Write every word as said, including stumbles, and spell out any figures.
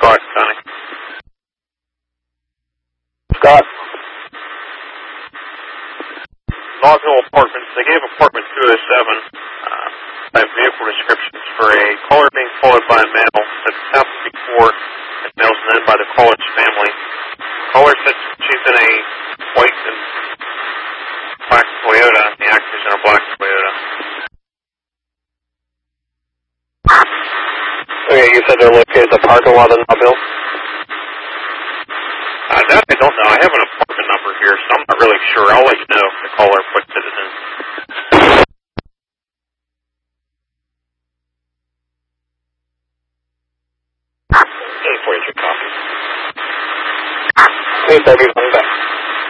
Scott County. Scott. Nozzle Apartments. They gave apartment two oh seven uh, by vehicle descriptions for a caller being followed by a male. That's happened before. And males and then by the caller's family. Caller said she's in a white and black Toyota. The actor's in a black Toyota. Okay, you said they're located at the parking lot in Mobile? Uh, that I don't know. I have an apartment number here, so I'm not really sure. I'll let you know if